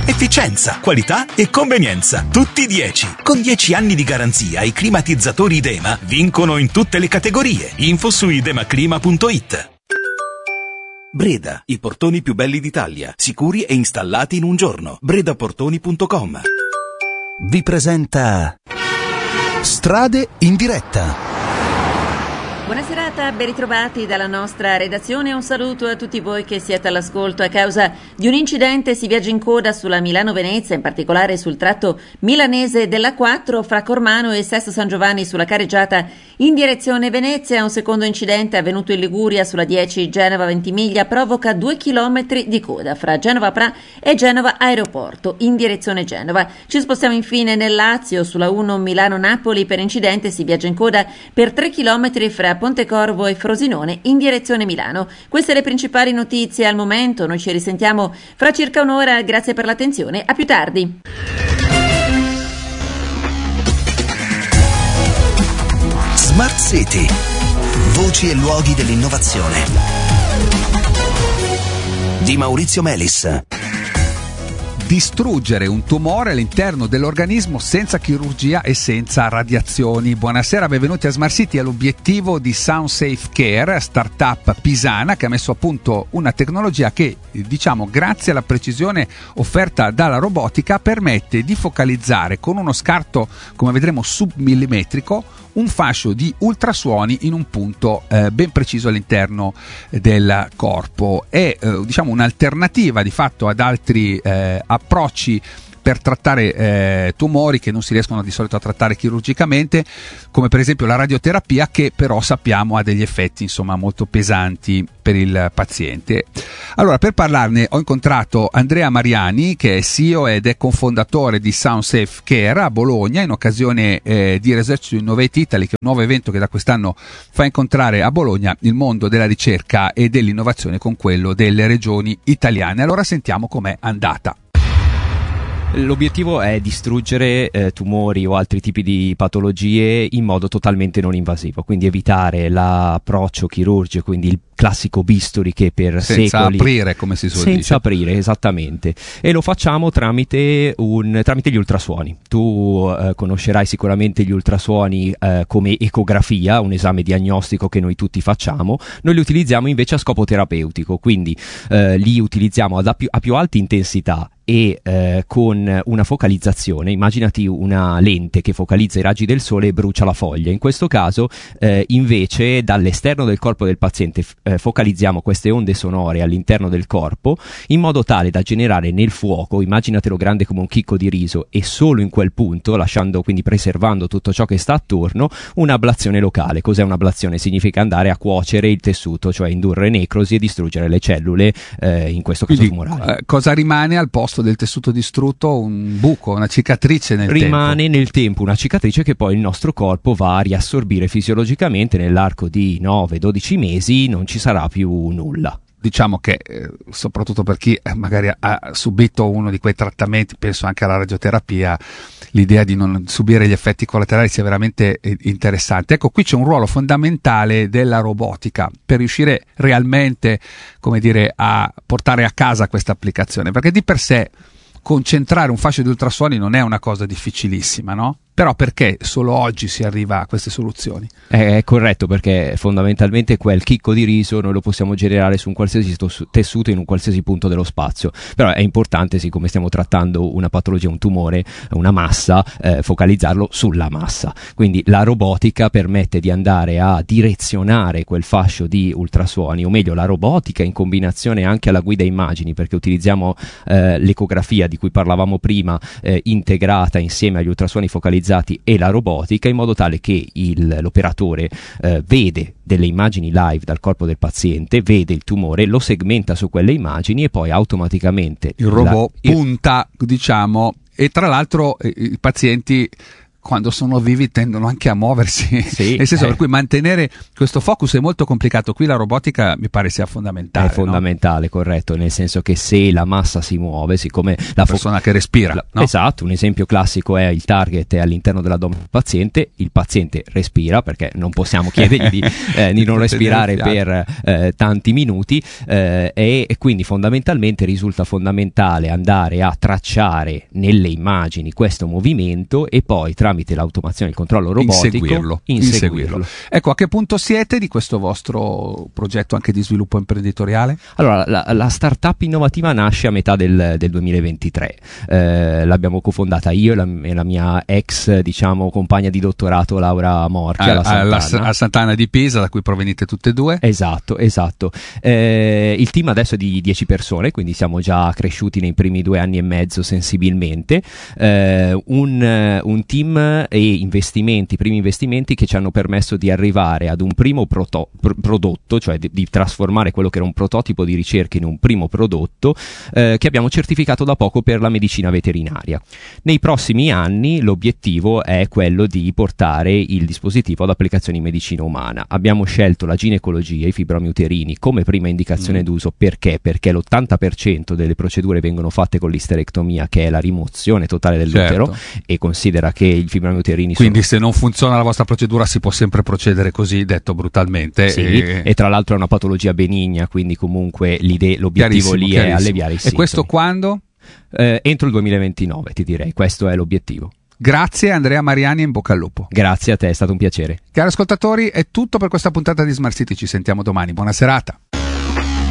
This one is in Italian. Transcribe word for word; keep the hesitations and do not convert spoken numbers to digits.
Efficienza, qualità e convenienza, tutti dieci. Con dieci anni di garanzia i climatizzatori Idema vincono in tutte le categorie. Info su idemaclima punto it. Breda, i portoni più belli d'Italia, sicuri e installati in un giorno. bredaportoni punto com vi presenta Strade in diretta. Buona serata, ben ritrovati dalla nostra redazione. Un saluto a tutti voi che siete all'ascolto. A causa di un incidente si viaggia in coda sulla Milano-Venezia, in particolare sul tratto milanese della quattro fra Cormano e Sesto San Giovanni sulla carreggiata in direzione Venezia. Un secondo incidente avvenuto in Liguria sulla dieci Genova-Ventimiglia provoca due chilometri di coda fra Genova Pra e Genova Aeroporto in direzione Genova. Ci spostiamo infine nel Lazio sulla uno Milano-Napoli. Per incidente si viaggia in coda per tre chilometri fra Pontecorvo e Frosinone in direzione Milano. Queste le principali notizie al momento. Noi ci risentiamo fra circa un'ora. Grazie per l'attenzione. A più tardi. Smart City. Voci e luoghi dell'innovazione. Di Maurizio Melis. Distruggere un tumore all'interno dell'organismo senza chirurgia e senza radiazioni. Buonasera, benvenuti a Smart City. È l'obiettivo di SoundSafe Care, startup pisana che ha messo a punto una tecnologia che, diciamo, grazie alla precisione offerta dalla robotica, permette di focalizzare con uno scarto, come vedremo, submillimetrico, un fascio di ultrasuoni in un punto eh, ben preciso all'interno del corpo. È eh, diciamo un'alternativa di fatto ad altri eh, approcci per trattare eh, tumori che non si riescono di solito a trattare chirurgicamente, come per esempio la radioterapia, che però sappiamo ha degli effetti insomma molto pesanti per il paziente. Allora, per parlarne ho incontrato Andrea Mariani, che è C E O ed è cofondatore di SoundSafe Care a Bologna, in occasione eh, di Research to Innovate Italy, che è un nuovo evento che da quest'anno fa incontrare a Bologna il mondo della ricerca e dell'innovazione con quello delle regioni italiane. Allora sentiamo com'è andata. L'obiettivo è distruggere eh, tumori o altri tipi di patologie in modo totalmente non invasivo, quindi evitare l'approccio chirurgico, quindi il classico bisturi che per senza secoli aprire, come si suol dire. Senza aprire, esattamente. E lo facciamo tramite, un, tramite gli ultrasuoni. Tu eh, conoscerai sicuramente gli ultrasuoni eh, come ecografia, un esame diagnostico che noi tutti facciamo. Noi li utilizziamo invece a scopo terapeutico, quindi eh, li utilizziamo ad, a, più, a più alta intensità e eh, con una focalizzazione. Immaginati una lente che focalizza i raggi del sole e brucia la foglia. In questo caso eh, invece dall'esterno del corpo del paziente eh, focalizziamo queste onde sonore all'interno del corpo in modo tale da generare nel fuoco, immaginatelo grande come un chicco di riso, e solo in quel punto, lasciando quindi preservando tutto ciò che sta attorno, un'ablazione locale. Cos'è un'ablazione? Significa andare a cuocere il tessuto, cioè indurre necrosi e distruggere le cellule, eh, in questo caso quindi, tumorali. Eh, cosa rimane al posto del tessuto distrutto? Un buco, una cicatrice nel tempo. Rimane nel tempo una cicatrice che poi il nostro corpo va a riassorbire fisiologicamente. Nell'arco di nove dodici mesi non ci sarà più nulla. Diciamo che eh, soprattutto per chi eh, magari ha, ha subito uno di quei trattamenti, penso anche alla radioterapia, l'idea di non subire gli effetti collaterali sia veramente eh, interessante. Ecco, qui c'è un ruolo fondamentale della robotica per riuscire realmente, come dire, a portare a casa questa applicazione, perché di per sé concentrare un fascio di ultrasuoni non è una cosa difficilissima, no? Però perché solo oggi si arriva a queste soluzioni? È corretto, perché fondamentalmente quel chicco di riso noi lo possiamo generare su un qualsiasi tessuto in un qualsiasi punto dello spazio. Però è importante, siccome stiamo trattando una patologia, un tumore, una massa, eh, focalizzarlo sulla massa. Quindi la robotica permette di andare a direzionare quel fascio di ultrasuoni, o meglio la robotica in combinazione anche alla guida immagini, perché utilizziamo eh, l'ecografia di cui parlavamo prima, eh, integrata insieme agli ultrasuoni focalizzati e la robotica, in modo tale che il, l'operatore eh, vede delle immagini live dal corpo del paziente, vede il tumore, lo segmenta su quelle immagini e poi automaticamente il robot la, il, punta, diciamo, e tra l'altro eh, i pazienti quando sono vivi tendono anche a muoversi, sì, nel senso eh. per cui mantenere questo focus è molto complicato. Qui la robotica mi pare sia fondamentale. È fondamentale, no? Corretto, nel senso che se la massa si muove, siccome la persona fo- che respira, la, no? Esatto, un esempio classico è il target è all'interno dell'addome del paziente, il paziente respira perché non possiamo chiedergli di, eh, di non respirare per eh, tanti minuti eh, e, e quindi fondamentalmente risulta fondamentale andare a tracciare nelle immagini questo movimento e poi tra tramite l'automazione e il controllo robotico inseguirlo, inseguirlo. inseguirlo. Ecco, a che punto siete di questo vostro progetto anche di sviluppo imprenditoriale? Allora, la, la startup innovativa nasce a metà del, del duemilaventitré, eh, l'abbiamo cofondata io e la, e la mia ex, diciamo, compagna di dottorato Laura Morchi a, alla Sant'Anna. a Sant'Anna di Pisa, da cui provenite tutte e due. Esatto, esatto. Eh, il team adesso è di dieci persone, quindi siamo già cresciuti nei primi due anni e mezzo sensibilmente, eh, un, un team e investimenti, primi investimenti che ci hanno permesso di arrivare ad un primo proto- pr- prodotto, cioè di, di trasformare quello che era un prototipo di ricerca in un primo prodotto eh, che abbiamo certificato da poco per la medicina veterinaria. Nei prossimi anni l'obiettivo è quello di portare il dispositivo ad applicazioni in medicina umana. Abbiamo scelto la ginecologia, i fibromi uterini come prima indicazione mm. d'uso. Perché? Perché l'ottanta per cento delle procedure vengono fatte con l'isterectomia, che è la rimozione totale dell'utero, certo. E considera che i fibromi uterini quindi sono... se non funziona la vostra procedura si può sempre procedere così, detto brutalmente. Sì, e... e tra l'altro è una patologia benigna, quindi comunque l'idea, l'obiettivo lì è alleviare i sintomi. E questo quando? Eh, entro il duemilaventinove, ti direi, questo è l'obiettivo. Grazie Andrea Mariani e in bocca al lupo. Grazie a te, è stato un piacere. Cari ascoltatori, è tutto per questa puntata di Smart City, ci sentiamo domani, buona serata.